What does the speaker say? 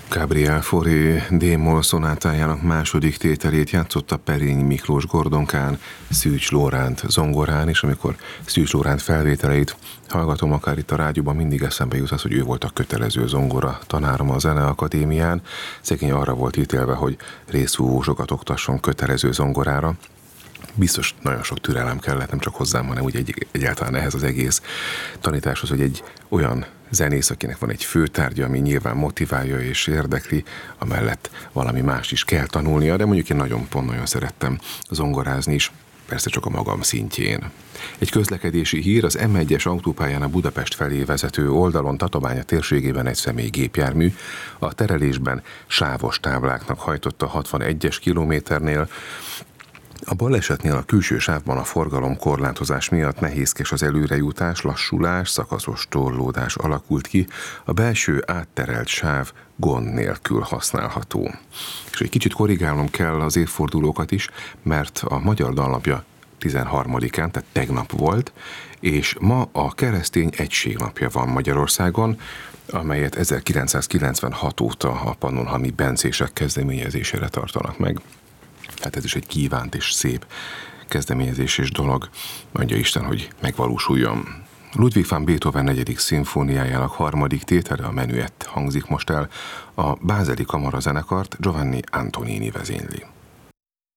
Gabriel Fauré D-moll szonátájának második tételét játszotta Perényi Miklós gordonkán, Szűcs Lóránt zongorán, és amikor Szűcs Lóránt felvételeit hallgatom akár itt a rádióban, mindig eszembe jut az, hogy ő volt a kötelező zongora tanárom a Zeneakadémián. Szegény arra volt ítélve, hogy részfúvósokat oktasson kötelező zongorára. Biztos nagyon sok türelem kellett, nem csak hozzám, hanem úgy egyáltalán ehhez az egész tanításhoz, hogy egy olyan zenész, akinek van egy főtárgya, ami nyilván motiválja és érdekli, amellett valami más is kell tanulnia, de mondjuk én nagyon szerettem zongorázni is, persze csak a magam szintjén. Egy közlekedési hír: az M1-es autópályán a Budapest felé vezető oldalon Tatabánya térségében egy személygépjármű a terelésben sávos tábláknak hajtott a 61-es kilométernél. A balesetnél a külső sávban a forgalomkorlátozás miatt nehézkes az előrejutás, lassulás, szakaszos torlódás alakult ki, a belső átterelt sáv gond nélkül használható. És egy kicsit korrigálnom kell az évfordulókat is, mert a Magyar Dallapja 13-án, tehát tegnap volt, és ma a Keresztény Egység napja van Magyarországon, amelyet 1996 óta a pannonhalmi bencések kezdeményezésére tartanak meg. Hát ez is egy kívánt és szép kezdeményezés és dolog, mondja Isten, hogy megvalósuljon. Ludwig van Beethoven 4. szimfóniájának 3. tétele, a Menuett hangzik most el, a Bázeli Kamarazenekart Giovanni Antonini vezényli.